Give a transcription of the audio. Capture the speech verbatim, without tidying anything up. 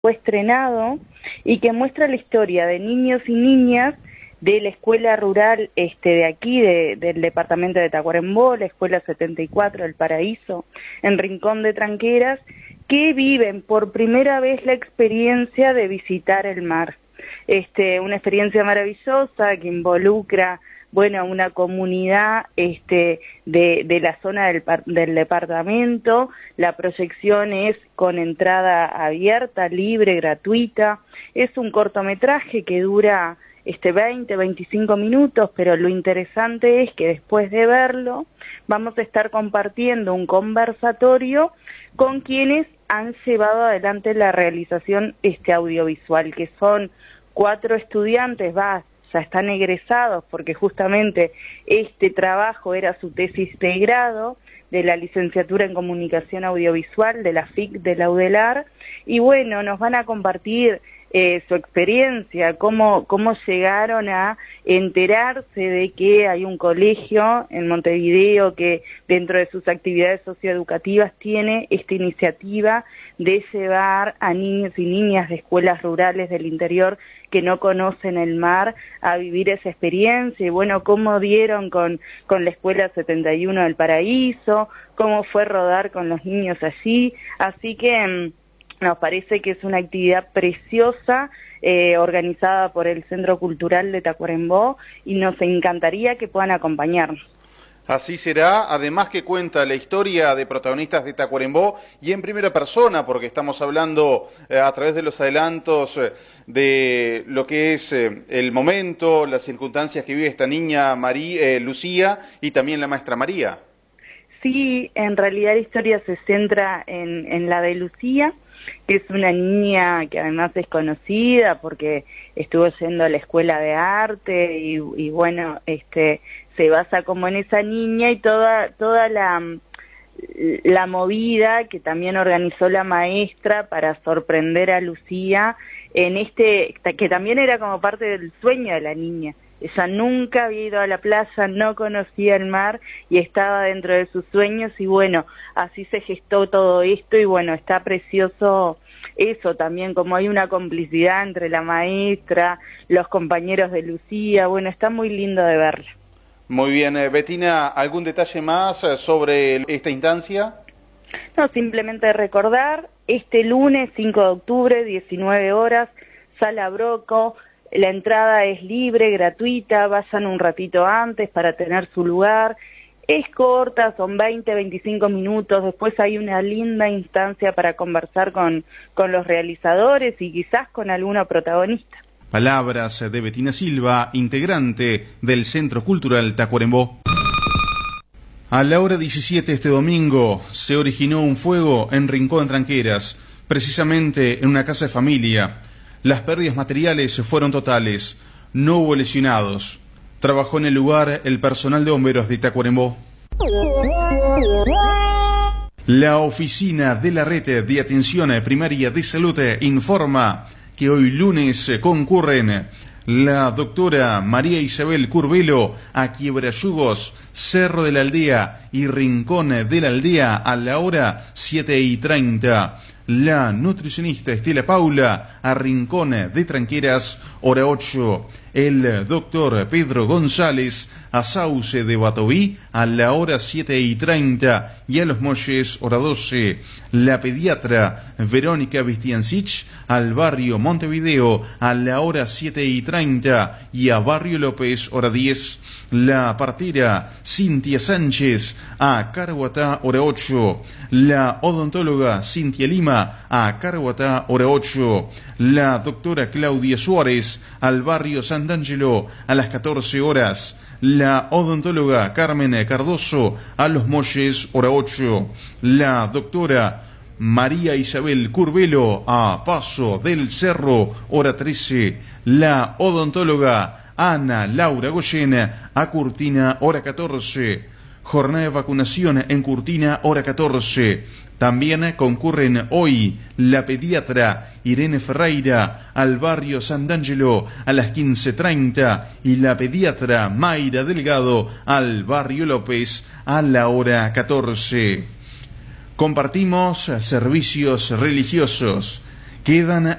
fue estrenado y que muestra la historia de niños y niñas de la escuela rural este, de aquí, de, del departamento de Tacuarembó, la escuela setenta y cuatro del Paraíso, en Rincón de Tranqueras, que viven por primera vez la experiencia de visitar el mar. Este, una experiencia maravillosa que involucra, bueno, una comunidad este, de, de la zona del, del departamento. La proyección es con entrada abierta, libre, gratuita. Es un cortometraje que dura este, veinte, veinticinco minutos, pero lo interesante es que después de verlo vamos a estar compartiendo un conversatorio con quienes han llevado adelante la realización este, audiovisual, que son cuatro estudiantes, va, ya están egresados porque justamente este trabajo era su tesis de grado de la licenciatura en comunicación audiovisual de la F I C de la UDELAR, y bueno, nos van a compartir eh, su experiencia, cómo, cómo llegaron a enterarse de que hay un colegio en Montevideo que dentro de sus actividades socioeducativas tiene esta iniciativa de llevar a niños y niñas de escuelas rurales del interior que no conocen el mar a vivir esa experiencia, y bueno, cómo dieron con, con la escuela setenta y uno del Paraíso, cómo fue rodar con los niños allí, así que mmm, nos parece que es una actividad preciosa, eh, organizada por el Centro Cultural de Tacuarembó, y nos encantaría que puedan acompañarnos. Así será, además que cuenta la historia de protagonistas de Tacuarembó y en primera persona, porque estamos hablando eh, a través de los adelantos eh, de lo que es eh, el momento, las circunstancias que vive esta niña María, eh, Lucía, y también la maestra María. Sí, en realidad la historia se centra en, en la de Lucía, que es una niña que además es conocida porque estuvo yendo a la escuela de arte y, y bueno, este se basa como en esa niña y toda toda la, la movida que también organizó la maestra para sorprender a Lucía en este, que también era como parte del sueño de la niña. Ella nunca había ido a la playa, no conocía el mar y estaba dentro de sus sueños, y bueno, así se gestó todo esto, y bueno, está precioso eso también, como hay una complicidad entre la maestra, los compañeros de Lucía, bueno, está muy lindo de verla. Muy bien, eh, Betina, ¿algún detalle más eh, sobre esta instancia? No, simplemente recordar, este lunes cinco de octubre, diecinueve horas, Sala Broco. La entrada es libre, gratuita, vayan un ratito antes para tener su lugar. Es corta, son veinte, veinticinco minutos, después hay una linda instancia para conversar con, con los realizadores y quizás con alguno protagonista. Palabras de Betina Silva, integrante del Centro Cultural Tacuarembó. A la hora diecisiete este domingo se originó un fuego en Rincón de Tranqueras, precisamente en una casa de familia. Las pérdidas materiales fueron totales, no hubo lesionados. Trabajó en el lugar el personal de bomberos de Tacuarembó. La oficina de la Red de Atención Primaria de Salud informa que hoy lunes concurren la doctora María Isabel Curbelo a Quiebrayugos, Cerro de la Aldea y Rincón de la Aldea a la hora siete y treinta. La nutricionista Estela Paula a Rincón de Tranqueras, hora ocho. El doctor Pedro González a Sauce de Batoví a la hora siete y treinta y a Los Molles, hora doce. La pediatra Verónica Vistiancich al barrio Montevideo a la hora siete y treinta y a Barrio López, hora diez. La partera Cintia Sánchez a Caraguatá, hora ocho. La odontóloga Cintia Lima a Caraguatá, hora ocho. La doctora Claudia Suárez al barrio Sant'Angelo a las catorce horas. La odontóloga Carmen Cardoso a Los Molles, hora ocho. La doctora María Isabel Curbelo a Paso del Cerro, hora trece. La odontóloga Ana Laura Goyen a Curtina, hora catorce. Jornada de vacunación en Curtina, hora catorce. También concurren hoy la pediatra Irene Ferreira al barrio Sant'Angelo a las quince treinta y la pediatra Mayra Delgado al barrio López a la hora catorce. Compartimos servicios religiosos. quedan